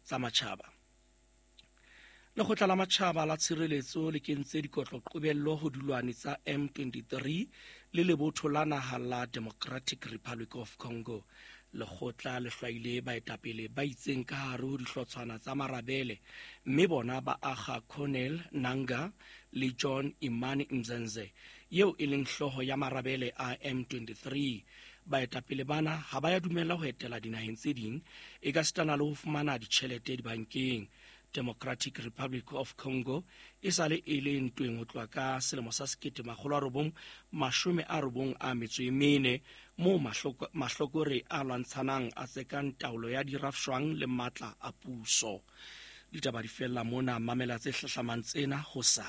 tsa matjhaba. Lekgotla la matjhaba la tshireletso le kentse dikotloqobello ho dulwane tsa M23 le lebotho la naha la Democratic Republic of Congo. Lekgotla le hlwaile baetapele ba itseng ka hare ho dihlotshwana tsa marabele, mme bona ba akga Colonel Nanga le John Imani Mzenze, eo e leng hloho ya marabele a M23. Baetapele bana ha ba ya dumella ho etela dinaheng tse ding, e ka sitana le ho fumana ditjhelete dibankeng. Democratic Republic of Congo e sale e le ntweng ho tloha ka selemo sa 1994 moo mahlokore a lwantshanang a tsekang taolo ya dirafshwang le matla a puso. Ditaba di fella mona, mamela tse hlahlamang tsena ho sa